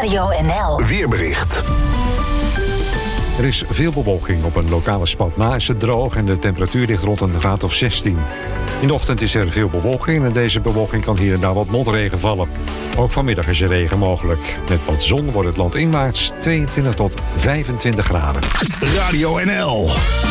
Radio NL. Weerbericht. Er is veel bewolking. Op een lokale spat na is het droog en de temperatuur ligt rond een graad of 16. In de ochtend is er veel bewolking en deze bewolking kan hier en daar wat motregen vallen. Ook vanmiddag is er regen mogelijk. Met wat zon wordt het landinwaarts 22 tot 25 graden. Radio NL.